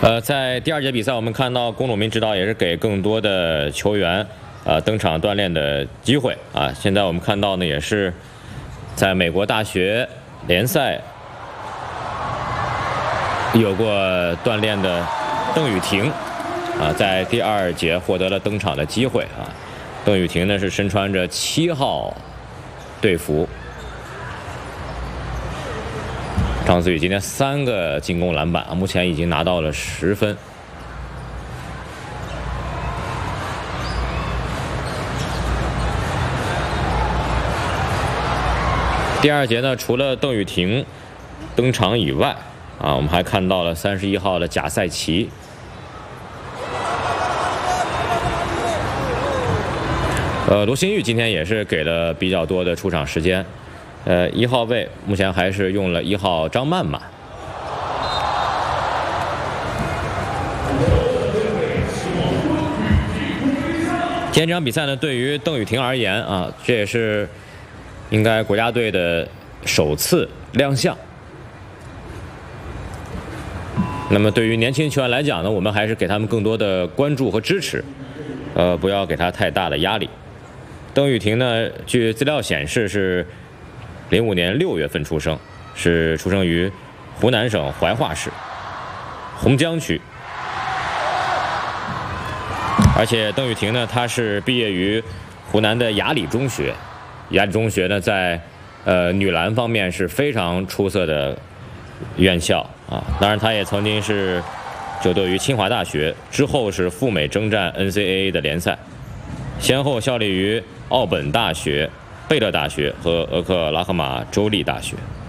在第二节比赛，我们看到龚鲁明指导也是给更多的球员登场锻炼的机会啊。现在我们看到呢，也是在美国大学联赛有过锻炼的邓雨婷啊，在第二节获得了登场的机会啊。邓雨婷呢是身穿着7号队服。张思雨今天3个进攻篮板啊，目前已经拿到了10分。第二节呢，除了邓雨婷登场以外啊，我们还看到了31号的贾赛奇。罗新玉今天也是给了比较多的出场时间。1号位目前还是用了1号张曼曼。今天这场比赛呢，对于邓雨婷而言啊，这也是应该国家队的首次亮相。那么对于年轻球员来讲呢，我们还是给他们更多的关注和支持，不要给他太大的压力。邓雨婷呢，据资料显示是05年6月份出生，是出生于湖南省怀化市洪江区。而且邓雨婷呢，她是毕业于湖南的雅礼中学。雅礼中学呢，在女篮方面是非常出色的院校啊。当然，她也曾经是就读于清华大学，之后是赴美征战 NCAA 的联赛，先后效力于奥本大学、贝勒大学和俄克拉荷马州立大学。